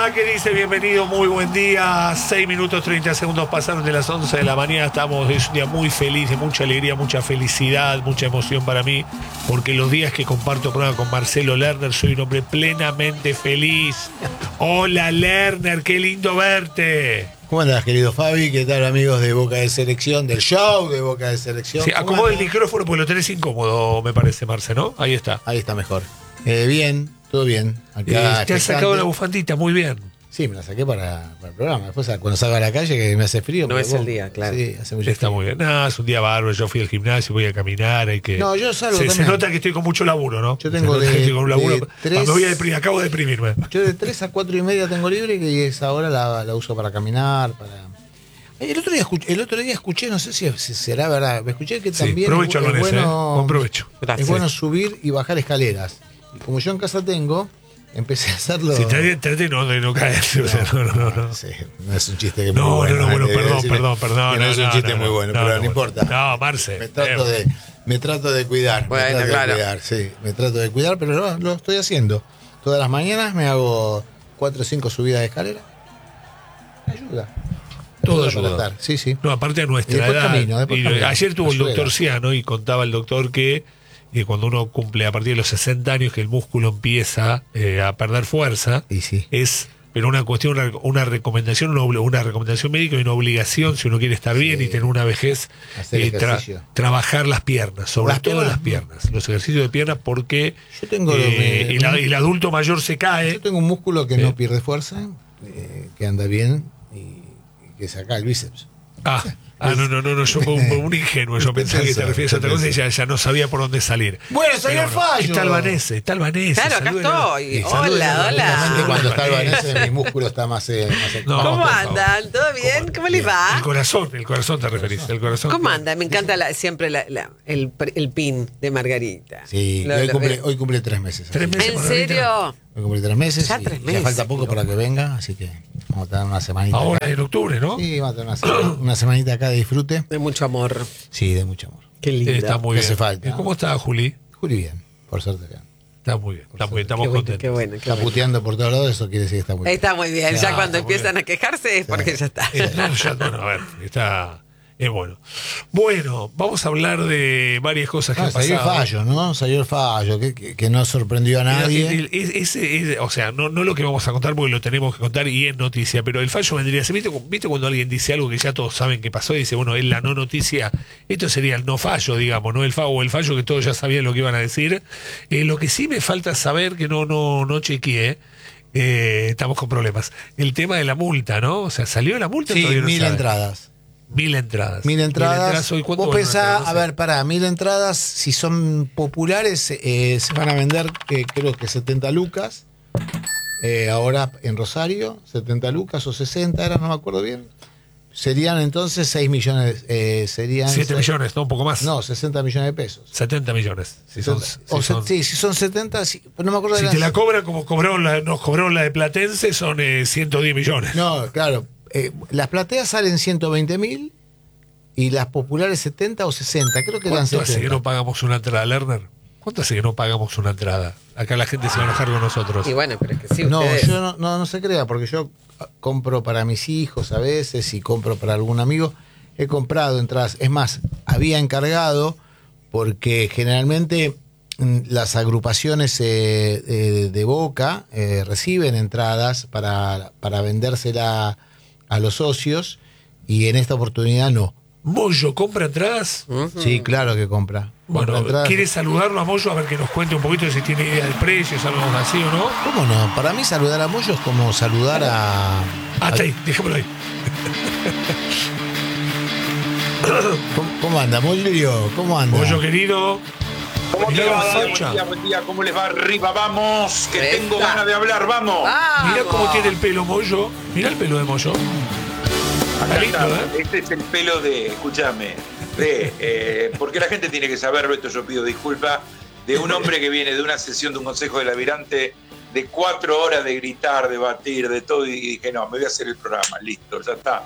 Hola, ¿qué dice? Bienvenido, muy buen día. 6 minutos 30 segundos pasaron de las 11 de la mañana. Es un día muy feliz, de mucha alegría, mucha felicidad, mucha emoción para mí, porque los días que comparto programa con Marcelo Lerner soy un hombre plenamente feliz. Hola, Lerner, qué lindo verte. ¿Cómo andás, querido Fabi? ¿Qué tal, amigos de Boca de Selección, del show de Boca de Selección? Sí, acomoda el micrófono porque lo tenés incómodo, me parece, Marce, ¿no? Ahí está. Ahí está mejor. Bien, todo bien. Acá, te has sacado la bufandita, muy bien. Sí, me la saqué para el programa. Después, cuando salgo a la calle, que me hace frío. No es el día, claro. Sí, hace mucho Está frío. muy bien. No, es un día bárbaro. Yo fui al gimnasio, voy a caminar. Hay que... No, yo salgo se también. nota que estoy con mucho laburo, ¿no? Yo tengo se nota que estoy con un laburo. de 3... Me voy a deprimir, acabo de deprimirme. Yo de 3 a 4 y media tengo libre y esa hora la uso para caminar, para... El otro día escuché, no sé si será verdad, me escuché que también provecho, es bueno, buen provecho. Gracias. Es bueno subir y bajar escaleras. Y como yo en casa tengo, empecé a hacerlo. Sí, trate de no caer. O sea, no. Sí, no es un chiste que No, muy bueno. bueno, perdón. Que no es un chiste muy bueno, pero no importa. No, Marce. Me trato de cuidar. Bueno, claro. Sí, me trato de cuidar, pero lo estoy haciendo. Todas las mañanas me hago 4 o 5 subidas de escalera. Me ayuda. Todo Para ayuda. estar. Sí. No, aparte de nuestra Y después edad. camino. Ayer tuvo el Ayuda. doctor Ciano y contaba el doctor que cuando uno cumple a partir de los 60 años que el músculo empieza a perder fuerza, Y sí. es pero una cuestión, una recomendación, una recomendación médica y una obligación si uno quiere estar bien y tener una vejez, Hacer ejercicio. trabajar las piernas, sobre Las todo piernas. las piernas, los ejercicios de piernas, porque Yo tengo el adulto mayor se cae. Yo tengo un músculo que no pierde fuerza, que anda bien y que es acá el bíceps. No, yo como un ingenuo, yo pensaba que te refieres a otra cosa y ya no sabía por dónde salir. Bueno, salió el fallo. Está Albanese. Claro, acá estoy. Hola. Realmente cuando está Albanese mi músculo está más No, ¿Cómo por andan? ¿Todo bien? ¿Cómo les va? El corazón te referís. El corazón. ¿Cómo anda? Me encanta siempre el pin de Margarita. Sí, hoy cumple 3 meses. 3 meses. ¿En serio? Hoy cumple 3 meses. Ya y 3 ya meses. falta poco para que venga, así que vamos a tener una semanita. Ahora acá. en octubre, ¿no? Sí, vamos a tener una semanita acá de disfrute. De mucho amor. Sí, de mucho amor. Qué lindo. Está muy ¿Qué bien. hace falta? ¿Cómo está Juli? Juli bien, por suerte bien. Está muy bien. Estamos Qué bueno, contentos. qué bueno. Está puteando por todos lados, eso quiere decir que está muy bien. Está muy bien. Ya, Ya cuando está muy empiezan a quejarse es porque ya está. Bueno, a ver, está. Es bueno. Bueno, vamos a hablar de varias cosas que han Salió el pasado. fallo, ¿no? Salió el fallo, que no sorprendió a nadie. O sea, no lo que vamos a contar porque lo tenemos que contar y es noticia, pero el fallo vendría a ser, ¿viste cuando alguien dice algo que ya todos saben que pasó y dice, bueno, es la no noticia? Esto sería el no fallo, digamos, no el fallo, o el fallo que todos ya sabían lo que iban a decir. Lo que sí me falta saber, que no chequeé, estamos con problemas, el tema de la multa, ¿no? O sea, ¿salió la multa? Sí, Todavía no 1000 sabe. entradas. 1000 entradas. 1000 entradas. Hoy, ¿cuánto Vos vale una pensás, entrada? No a sé. ver, pará, 1000 entradas, si son populares, se van a vender, creo que 70 lucas. Ahora en Rosario, 70 lucas o 60, era, no me acuerdo bien. Serían entonces 6 millones. Serían 7 millones, ¿no? Un poco más. No, 60 millones de pesos. 70 millones. Si son, Sí, si son 70, no me acuerdo de si las- te la cobran como nos cobraron la de Platense, son 110 millones. No, claro. Las plateas salen 120.000 y las populares 70 o 60. Creo que eran ¿Cuánto hace 70. que no pagamos una entrada, Lerner? ¿Cuánto hace que no pagamos una entrada? Acá la gente se va a enojar con nosotros. Y bueno, pero es que sí, No, ustedes. yo no se crea, porque yo compro para mis hijos a veces y compro para algún amigo. He comprado entradas. Es más, había encargado porque generalmente las agrupaciones de Boca reciben entradas para vendérsela a los socios y en esta oportunidad no. ¿Moyo compra entradas? Sí, claro que compra. Bueno, Compra entradas. ¿quieres saludarlo a Moyo a ver que nos cuente un poquito si tiene idea de precios, algo así o no? ¿Cómo no? Para mí saludar a Moyo es como saludar a... Hasta ahí, dejémoslo ahí. ¿Cómo anda, Moyo? ¿Cómo anda? Moyo querido. ¿Cómo Mirá te la va? facha. Buen día, ¿cómo les va? Arriba, vamos, que Esta. tengo ganas de hablar, vamos. Mirá cómo tiene el pelo Moyo. Mirá el pelo de Moyo. Acá Está lindo, está. Este es el pelo de, escúchame, porque la gente tiene que saberlo, esto yo pido disculpas, de un hombre que viene de una sesión de un consejo del Almirante de 4 horas de gritar, debatir, de todo, y dije, no, me voy a hacer el programa, listo, ya está.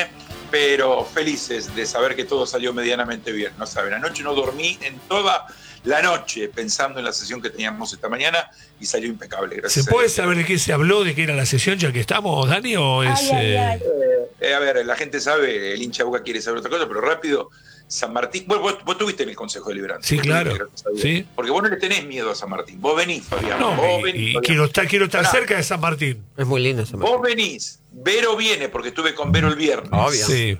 Pero felices de saber que todo salió medianamente bien, no saben, anoche no dormí en toda la noche pensando en la sesión que teníamos esta mañana y salió impecable. Gracias. ¿Se puede saber de qué se habló, de qué era la sesión ya que estamos, Dani? ¿O es, A ver, la gente sabe, el hincha Boca quiere saber otra cosa, pero rápido. San Martín, vos estuviste en el Consejo Deliberante. Sí, claro. Sí. Porque vos no le tenés miedo a San Martín. Vos venís, Fabián. No, vos venís, y Fabián. quiero estar cerca de San Martín. Es muy lindo ese Vos venís. Vero viene, porque estuve con Vero el viernes. Obvio. Sí.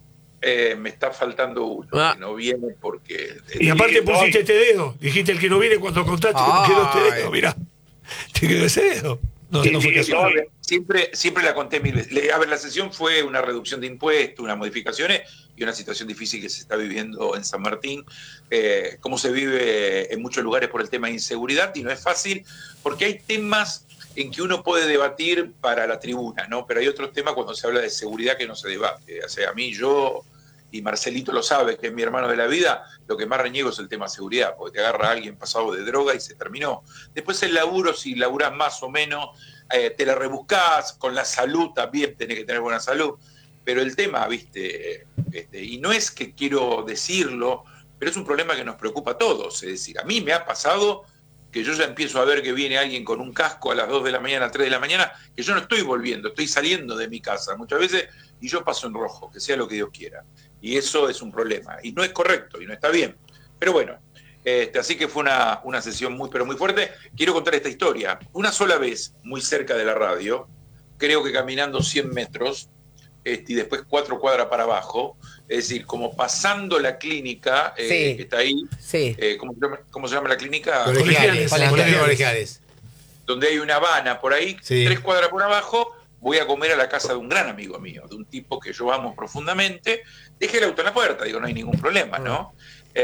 Me está faltando uno. Que no viene porque. Y aparte pusiste este dedo. Dijiste el que no viene cuando contaste que quedó este dedo. Mirá, te quedó ese dedo. No, no fue casual. Siempre la conté 1000 veces. A ver, la sesión fue una reducción de impuestos, unas modificaciones y una situación difícil que se está viviendo en San Martín, como se vive en muchos lugares por el tema de inseguridad, y no es fácil porque hay temas en que uno puede debatir para la tribuna, ¿no? Pero hay otros temas cuando se habla de seguridad que no se debate. O sea, a mí, yo, y Marcelito lo sabe, que es mi hermano de la vida, lo que más reniego es el tema de seguridad, porque te agarra a alguien pasado de droga y se terminó. Después el laburo, si laburás más o menos, te la rebuscás, con la salud también tenés que tener buena salud, pero el tema, viste, y no es que quiero decirlo, pero es un problema que nos preocupa a todos. Es decir, a mí me ha pasado que yo ya empiezo a ver que viene alguien con un casco a las 2 de la mañana, a las 3 de la mañana, que yo no estoy volviendo, estoy saliendo de mi casa muchas veces y yo paso en rojo, que sea lo que Dios quiera. Y eso es un problema, y no es correcto, y no está bien. Pero bueno, así que fue una sesión muy, pero muy fuerte. Quiero contar esta historia. Una sola vez, muy cerca de la radio, creo que caminando 100 metros, y después 4 cuadras para abajo, es decir, como pasando la clínica, que está ahí, Sí. ¿cómo se llama la clínica? Colegiales. Donde hay una Habana por ahí, Sí. 3 cuadras por abajo, voy a comer a la casa de un gran amigo mío, de un tipo que yo amo profundamente. Dejé el auto en la puerta, digo, no hay ningún problema, ¿no?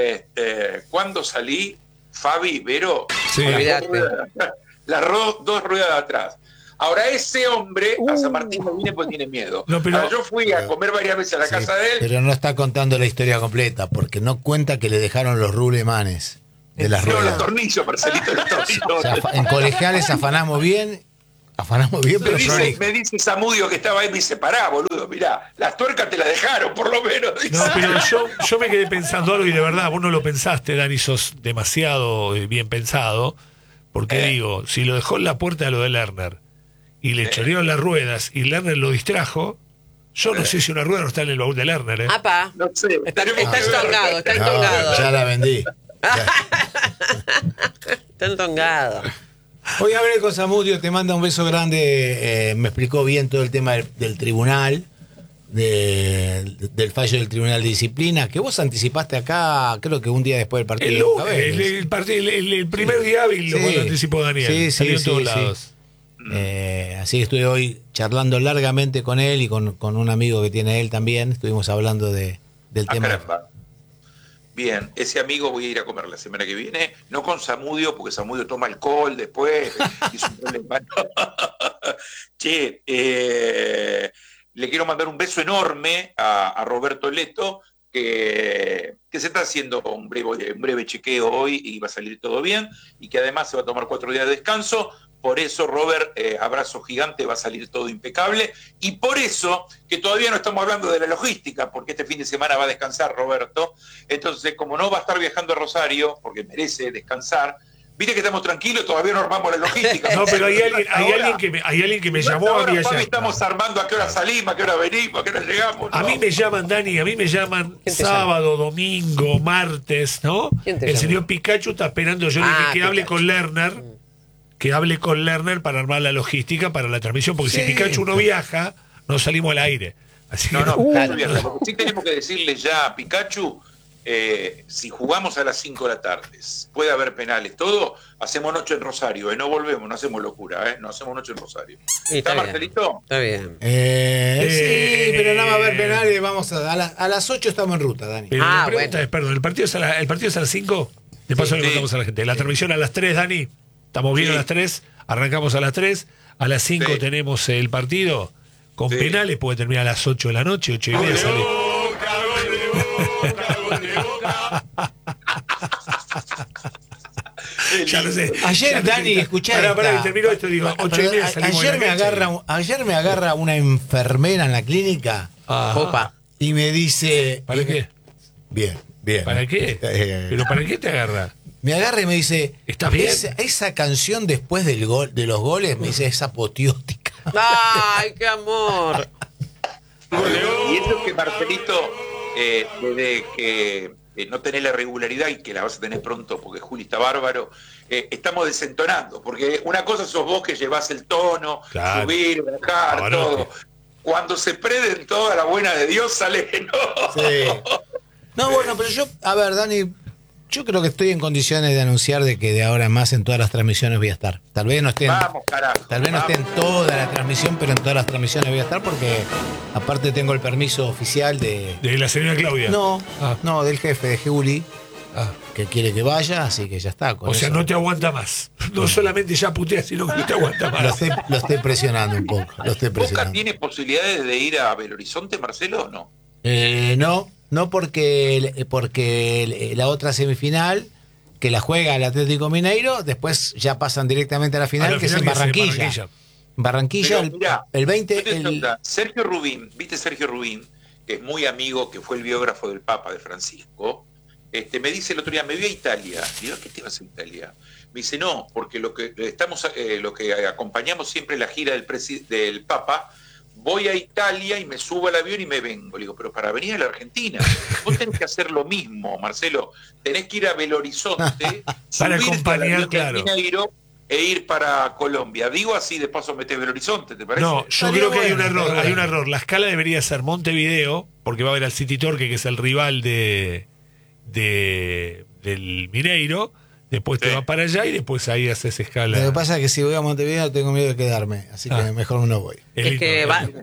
Cuando salí, Fabi, Vero, Sí. las 2 ruedas de atrás. Ahora, ese hombre a San Martín no viene porque tiene miedo. No, pero- Ahora, yo fui a comer varias veces a la casa de él. Pero no está contando la historia completa, porque no cuenta que le dejaron los rulemanes de las No, los ruedas. tornillos, Marcelito, los tornillos. O sea, en Colegiales afanamos bien, pero Me dice Samudio que estaba ahí, me dice, pará, boludo, mirá, las tuercas te las dejaron, por lo menos. Dice. No, pero yo me quedé pensando algo y de verdad, vos no lo pensaste, Dani, sos demasiado bien pensado, porque digo, si lo dejó en la puerta de lo de Lerner y le chorearon las ruedas y Lerner lo distrajo, yo no sé si una rueda no está en el baúl de Lerner, ¿eh? ¡Apa! No sé, Está tenemos que ver. entongado, está No, entongado. ya la vendí. Está entongado. Hoy hablé con Samudio, te manda un beso grande, me explicó bien todo el tema del tribunal, del fallo del Tribunal de Disciplina, que vos anticipaste acá, creo que un día después del partido. El de Boca lunes, Vélez. el primer día hábil lo Sí. anticipó Daniel. Sí, Salió en todos sí. lados. Así que estuve hoy charlando largamente con él y con un amigo que tiene él también. Estuvimos hablando del tema. Caramba. Bien, ese amigo voy a ir a comer la semana que viene, no con Samudio, porque Samudio toma alcohol después, y es un problema. Che, le quiero mandar un beso enorme a Roberto Leto, que se está haciendo un breve chequeo hoy y va a salir todo bien, y que además se va a tomar 4 días de descanso. Por eso, Robert, abrazo gigante, va a salir todo impecable. Y por eso, que todavía no estamos hablando de la logística, porque este fin de semana va a descansar Roberto. Entonces, como no va a estar viajando a Rosario, porque merece descansar, viste que estamos tranquilos, todavía no armamos la logística. No, pero hay alguien que me llamó a mí Fabi, allá. estamos armando a qué hora salimos, a qué hora venimos, a qué hora llegamos. A ¿no? mí me llaman, Dani, a mí me llaman ¿Quién te sábado, domingo, martes, ¿no? ¿Quién te El llama? señor Pikachu está esperando, yo le dije que hable con Lerner, para armar la logística para la transmisión, porque si Pikachu no viaja, no salimos al aire. Así No, que está bien, lo que sí tenemos que decirle ya a Pikachu, si jugamos a las 5 de la tarde, puede haber penales, todo, hacemos noche en Rosario, no volvemos, no hacemos locura, no hacemos noche en Rosario. Sí, ¿Está bien. Marcelito? Está bien. Sí, pero nada más a ver penales, vamos a las 8 estamos en ruta, Dani. Pero la Ah, pregunta bueno. es, perdón, ¿el partido es a las 5? De paso le Sí. contamos a la gente. La transmisión a las 3, Dani. ¿Estamos bien Sí. a las 3? Arrancamos a las 3. A las 5 Sí. tenemos el partido. Con Sí. penales puede terminar a las 8 de la noche, 8 y media sale. Ya lo sé. Ayer, Ya lo Dani, sé. escuchá Pará, esta. que terminó esto, digo, 8 y media salimos de ayer, la cancha. ayer me agarra una enfermera en la clínica Ajá. Opa. y me dice... ¿Para qué? Bien. ¿Para qué? Eh, ¿Pero para qué te agarra? me agarra y me dice, ¿Estás bien? Esa canción después del gol, de los goles, me dice, es apoteótica. ¡Ay, qué amor! Y es lo que Marcelito, desde que no tenés la regularidad y que la vas a tener pronto porque Juli está bárbaro, estamos desentonando, porque una cosa sos vos que llevás el tono, Claro. subir, bajar, Ahora todo. Cuando se prenden toda la buena de Dios sale no. Sí. No, bueno, pero yo, a ver, Dani, yo creo que estoy en condiciones de anunciar de que de ahora en más en todas las transmisiones voy a estar. Tal vez no esté en, Vamos, carajo. tal vez no esté en vamos. toda la transmisión, pero en todas las transmisiones voy a estar porque aparte tengo el permiso oficial de... De la señora Claudia. No, Ah. no, del jefe de Juli, Ah. que quiere que vaya, así que ya está. Con O sea, eso no te aguanta más. No solamente ya putea, sino que no te aguanta lo más. estoy presionando un poco. Lo estoy ¿Boca presionando. tiene posibilidades de ir a Belo Horizonte, Marcelo, o no? No porque la otra semifinal que la juega el Atlético Mineiro, después ya pasan directamente a la final, A la que final, es en que es en Barranquilla. Barranquilla. Barranquilla, Pero, mirá, el 20... yo te pregunto, Sergio Rubín, ¿viste Sergio Rubín? Que es muy amigo, que fue el biógrafo del Papa de Francisco. Me dice el otro día, me voy a Italia. Digo, ¿qué te vas a Italia? Me dice, no, porque lo que acompañamos siempre la gira del Papa, voy a Italia y me subo al avión y me vengo. Le digo, pero para venir a la Argentina, vos tenés que hacer lo mismo, Marcelo. Tenés que ir a Belo Horizonte, Para subirte acompañar, al avión claro. de Mineiro e ir para Colombia. Digo así, de paso metés Belo Horizonte, ¿te parece? No, yo Estaría creo que hay bueno, un error. estaría Hay un bueno. error. La escala debería ser Montevideo, porque va a haber al City Torque, que es el rival del Mineiro. Después te Sí. vas para allá y después ahí haces escala. Lo que pasa es que si voy a Montevideo tengo miedo de quedarme, así que mejor no voy. Es que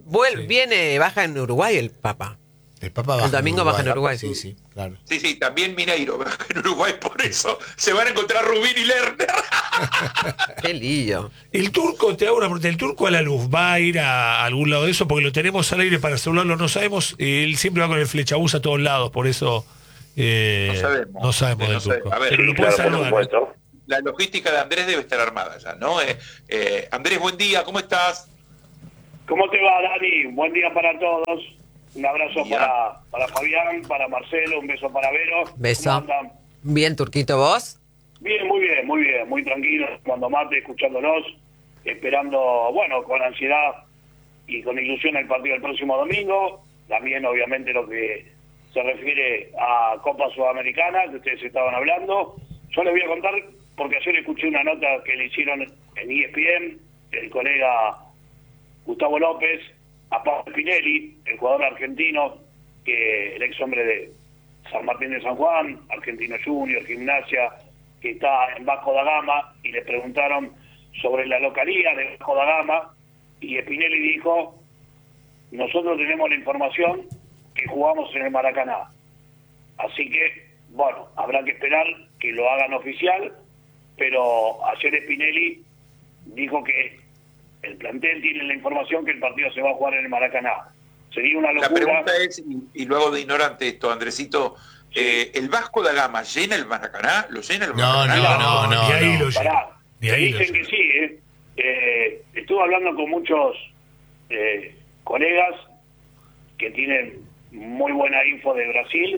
baja en Uruguay el Papa. El Papa baja El domingo en baja en Uruguay. Sí, sí, claro. Sí, también Mineiro, en Uruguay, por eso se van a encontrar Rubín y Lerner. Qué lío. El turco, te hago una pregunta, el turco a la luz, ¿va a ir a algún lado de eso? Porque lo tenemos al aire para asegurarlo, no sabemos. Él siempre va con el flechabús a todos lados, por eso No sabemos. no sabemos del No sé. turco. A ver, Pero lo sí, puedes Claro, por saludar. supuesto. La logística de Andrés debe estar armada ya, ¿no? Andrés, buen día, ¿cómo estás? ¿Cómo te va, Dani? Buen día para todos. Un abrazo Ya. para Fabián, para Marcelo, un beso para Vero. Beso. ¿Cómo andan? Bien, Turquito, ¿vos? Bien, muy tranquilo, tomando mate, escuchándolos, esperando, bueno, con ansiedad y con ilusión el partido del próximo domingo. También, obviamente, lo que se refiere a Copa Sudamericana, que ustedes estaban hablando. Yo les voy a contar, porque ayer escuché una nota que le hicieron en ESPN, el colega Gustavo López, a Pablo Spinelli, el jugador argentino, que el ex hombre de San Martín de San Juan, Argentino Junior, Gimnasia, que está en Vasco da Gama, y le preguntaron sobre la localía de Vasco da Gama, y Spinelli dijo, nosotros tenemos la información que jugamos en el Maracaná. Así que, bueno, habrá que esperar que lo hagan oficial, pero ayer Spinelli dijo que el plantel tiene la información que el partido se va a jugar en el Maracaná. Sería una La locura. pregunta es, y luego de ignorante esto, Andresito, ¿el Vasco da Gama llena el Maracaná? ¿Lo llena el No, Maracaná? ni ahí lo Pará, llena. Ni ahí lo dicen llena. que sí, estuve hablando con muchos colegas que tienen muy buena info de Brasil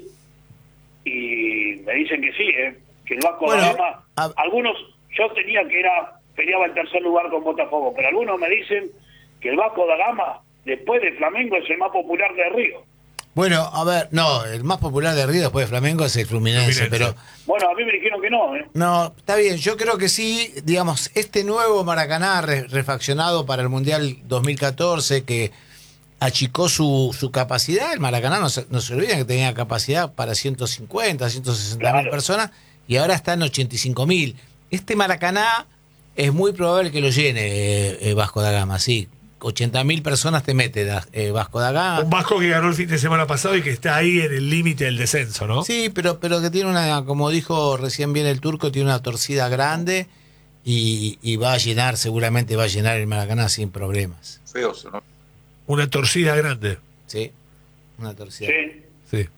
y me dicen que sí, que el Vasco Bueno, da Gama, a- algunos, yo tenía que peleaba el tercer lugar con Botafogo, pero algunos me dicen que el Vasco da Gama, después de Flamengo, es el más popular de Río. Bueno, a ver, no, el más popular de Río después de Flamengo es el Fluminense, pero Bueno, a mí me dijeron que no, no, está bien, yo creo que sí, digamos, este nuevo Maracaná refaccionado para el Mundial 2014 que achicó su capacidad, el Maracaná no se olviden que tenía capacidad para 150, 160 mil Claro. personas y ahora está en 85.000. Este Maracaná es muy probable que lo llene Vasco da Gama, sí. 80.000 personas te mete Vasco da Gama. Un Vasco que ganó el fin de semana pasado y que está ahí en el límite del descenso, ¿no? Sí, pero que tiene una, como dijo recién bien el turco, tiene una torcida grande y va a llenar, seguramente va a llenar el Maracaná sin problemas. Feoso, ¿no? Una torcida grande. Sí, una torcida. sí. Sí.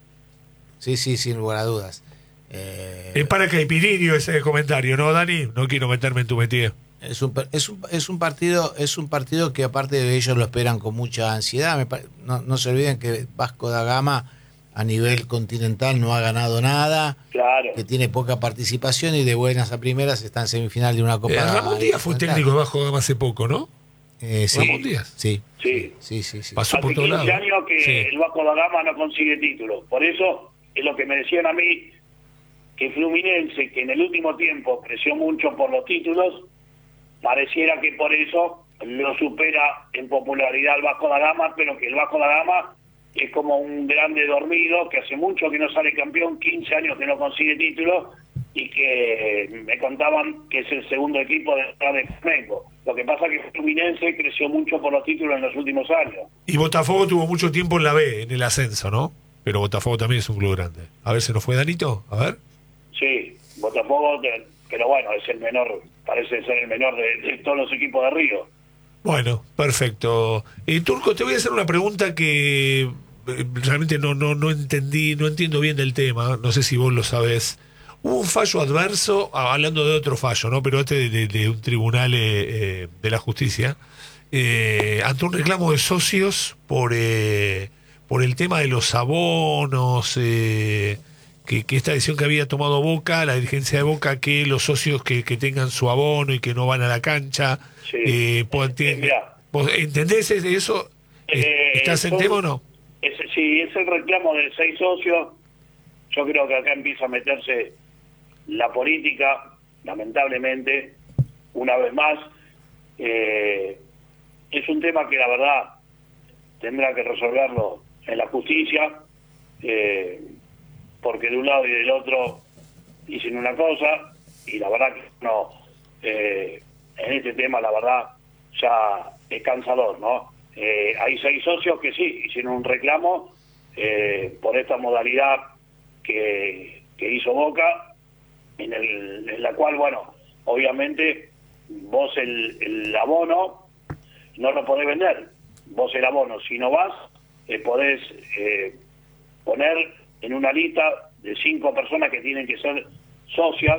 Sí, sin lugar a dudas. Es para Caipirinho ese comentario, ¿no, Dani? No quiero meterme en tu metida. Es un partido que aparte de ellos lo esperan con mucha ansiedad. No se olviden que Vasco da Gama a nivel continental no ha ganado nada, Claro. que tiene poca participación y de buenas a primeras está en semifinal de una Copa. Ramón Díaz fue técnico de Bajo Gama hace poco, ¿no? Sí, Ramón Díaz. sí, Sí. sí. Pasó Hace por todos 15 lados. años que Sí. el Vasco da Gama no consigue títulos. Por eso es lo que me decían a mí, que Fluminense, que en el último tiempo creció mucho por los títulos, pareciera que por eso lo supera en popularidad el Vasco da Gama, pero que el Vasco da Gama es como un grande dormido, que hace mucho que no sale campeón, 15 años que no consigue títulos, y que me contaban que es el segundo equipo detrás de Flamengo. Lo que pasa es que Fluminense creció mucho por los títulos en los últimos años. Y Botafogo tuvo mucho tiempo en la B, en el ascenso, ¿no? Pero Botafogo también es un club grande. A ver, ¿se nos fue Danito? A ver. Sí, Botafogo, pero bueno, es el menor, parece ser el menor de todos los equipos de Río. Bueno, perfecto. Turco, te voy a hacer una pregunta que realmente no entendí, no entiendo bien del tema, no sé si vos lo sabés. Hubo un fallo adverso, hablando de otro fallo, ¿no? Pero este de un tribunal de la justicia, ante un reclamo de socios por el tema de los abonos, que esta decisión que había tomado Boca, la dirigencia de Boca, que los socios que tengan su abono y que no van a la cancha, Sí. Mirá. ¿vos entendés eso? ¿Estás en tema o no? Sí, es el reclamo de 6 socios. Yo creo que acá empieza a meterse la política, lamentablemente, una vez más. Es un tema que la verdad tendrá que resolverlo en la justicia, porque de un lado y del otro dicen una cosa, y la verdad que no, en este tema la verdad ya es cansador, ¿no? Hay 6 socios que sí hicieron un reclamo por esta modalidad que hizo Boca, en la cual, bueno, obviamente vos el abono no lo podés vender. Vos el abono, si no vas, podés poner en una lista de 5 personas que tienen que ser socias,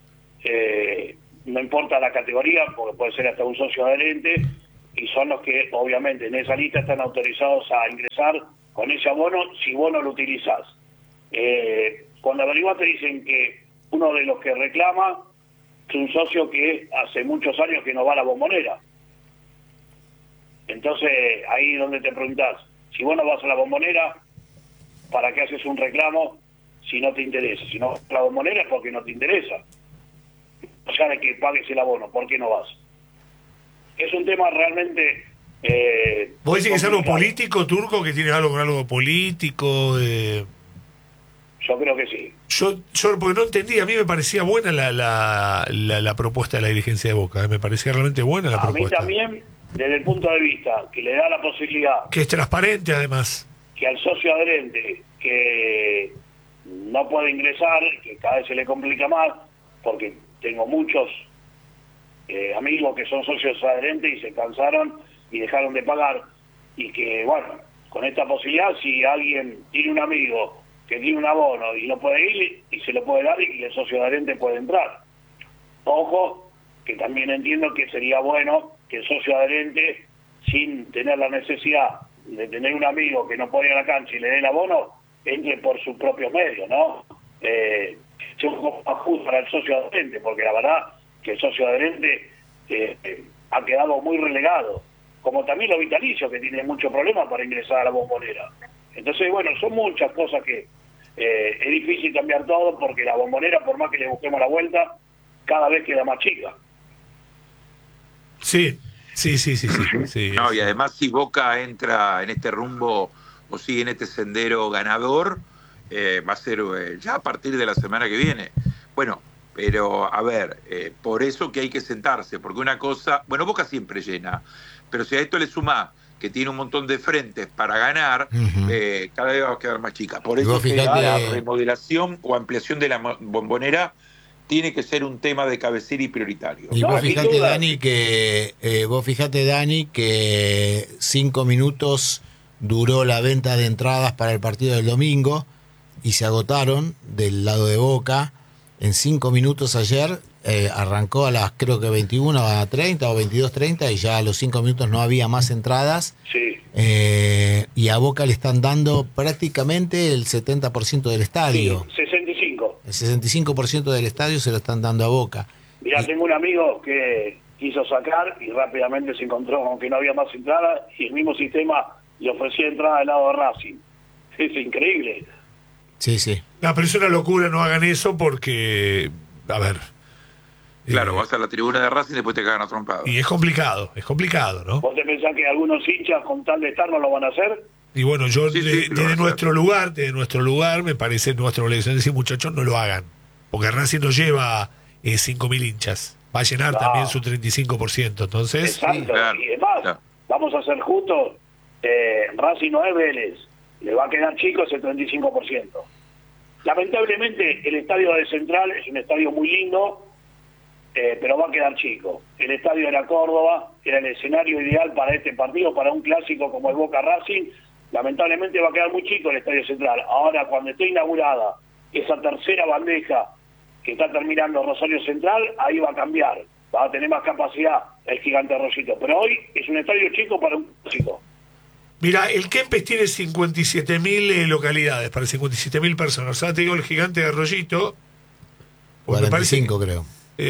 no importa la categoría, porque puede ser hasta un socio adherente, y son los que obviamente en esa lista están autorizados a ingresar con ese abono si vos no lo utilizás. Cuando averiguás te dicen que uno de los que reclama es un socio que hace muchos años que no va a la Bombonera. Entonces ahí es donde te preguntás, si vos no vas a la Bombonera, ¿para qué haces un reclamo si no te interesa? Si no vas a la Bombonera es porque no te interesa. O sea, de que pagues el abono, ¿por qué no vas? Es un tema realmente... ¿Vos decís que es algo complicado. político, Turco, que tiene algo con algo político? Yo creo que sí. Yo porque no entendí, a mí me parecía buena la propuesta de la dirigencia de Boca, me parecía realmente buena la A mí propuesta. también, desde el punto de vista que le da la posibilidad Que es transparente además. que al socio adherente que no puede ingresar, que cada vez se le complica más, porque tengo muchos amigos que son socios adherentes y se cansaron y dejaron de pagar, y que bueno, con esta posibilidad, si alguien tiene un amigo que tiene un abono y no puede ir, y se lo puede dar y el socio adherente puede entrar. Ojo, que también entiendo que sería bueno que el socio adherente, sin tener la necesidad de tener un amigo que no puede ir a la cancha y le dé el abono, entre por sus propios medios, ¿no? Es un poco más justo para el socio adherente, porque la verdad que el socio adherente ha quedado muy relegado, como también los vitalicios, que tienen muchos problemas para ingresar a la Bombonera. Entonces, bueno, son muchas cosas que es difícil cambiar todo, porque la Bombonera, por más que le busquemos la vuelta, cada vez queda más chica. Sí. No, y además si Boca entra en este rumbo o sigue en este sendero ganador, va a ser ya a partir de la semana que viene. Bueno, pero a ver, por eso que hay que sentarse, porque una cosa, bueno, Boca siempre llena, pero si a esto le sumás que tiene un montón de frentes para ganar, cada vez va a quedar más chica. Por eso que la remodelación o ampliación de la Bombonera tiene que ser un tema de cabecera y prioritario. Y No, vos sin fijate, duda. Dani, que 5 minutos duró la venta de entradas para el partido del domingo y se agotaron del lado de Boca. En 5 minutos ayer arrancó a las creo que 21:30 o 22:30 y ya a los 5 minutos no había más entradas. Sí. y a Boca le están dando prácticamente el 70% del estadio. Sí, 65. El 65% del estadio se lo están dando a Boca. Mirá, tengo un amigo que quiso sacar y rápidamente se encontró con que no había más entrada y el mismo sistema le ofrecía entrada del lado de Racing. Es increíble. Sí, sí. No, pero es una locura, no hagan eso porque, a ver. Claro, vas a la tribuna de Racing y después te cagan a trompado. Y es complicado, ¿no? ¿Vos te pensás que algunos hinchas con tal de estar no lo van a hacer? Y bueno, yo Sí, sí, lo van a desde hacer. nuestro lugar, me parece nuestra obligación decir, muchachos, no lo hagan. Porque Racing no lleva 5.000 hinchas. Va a llenar No. también su 35%. Entonces, Exacto. claro, Y además, claro. vamos a ser justos, Racing no es Vélez, le va a quedar chico ese 35%. Lamentablemente el estadio de Central es un estadio muy lindo, pero va a quedar chico. El estadio de la Córdoba era el escenario ideal para este partido, para un clásico como el Boca Racing. Lamentablemente va a quedar muy chico el estadio Central. Ahora, cuando esté inaugurada esa tercera bandeja que está terminando Rosario Central, ahí va a cambiar, va a tener más capacidad el Gigante Arroyito, pero hoy es un estadio chico para un clásico. mira, el Kempes tiene 57.000 localidades, para 57.000 personas. O sea, te digo, el Gigante de Arroyito, pues me parece 45 creo.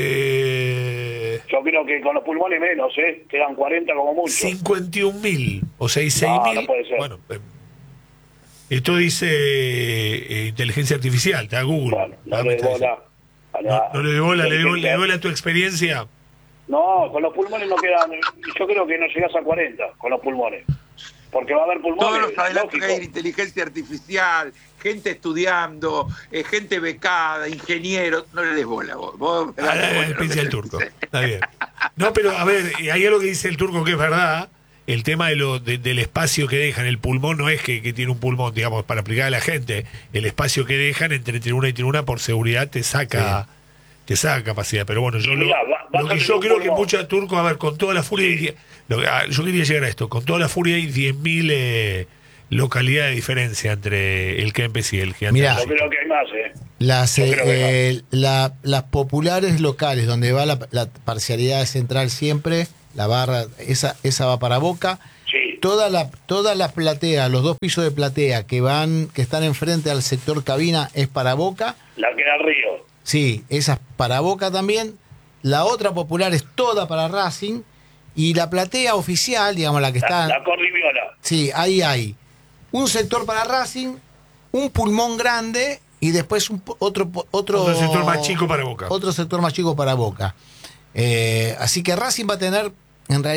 Yo creo que con los pulmones menos, quedan 40 como mucho. 51.000 o 6.000. No puede ser. Bueno, esto dice inteligencia artificial, te da Google. Bueno, no Ah, le me dé está bola a la- No le doy bola, le doy bola a tu experiencia. No, con los pulmones no quedan. Yo creo que no llegás a 40 con los pulmones. Porque va a haber pulmones. Todos los adelantos lógico. que hay en inteligencia artificial, gente estudiando, gente becada, ingenieros, no le des bola vos. Vos Piensa el turco. Está bien. No, pero a ver, hay algo que dice el turco que es verdad. El tema del espacio que dejan, el pulmón no es que tiene un pulmón, digamos, para aplicar a la gente. El espacio que dejan entre tribuna y tribuna por seguridad te saca capacidad. Pero bueno, yo Mirá, vas lo a que tener yo un creo que pulmón. mucha turco, a ver, con toda la furia, yo quería llegar a esto, con toda la furia hay 10.000 localidades de diferencia entre el Kempes y el Gigante. Mirá. Yo creo que hay más, Las, Yo creo que las populares locales, donde va la parcialidad central siempre, la barra, esa va para Boca. Sí. Toda la platea, los dos pisos de platea que están enfrente al sector cabina es para Boca. La que da Río. Sí, esa es para Boca también. La otra popular es toda para Racing. Y la platea oficial, digamos, la que está... La Cordiviola. Sí, ahí hay un sector para Racing, un pulmón grande y después otro sector más chico para Boca. Otro sector más chico para Boca. Así que Racing va a tener, en realidad,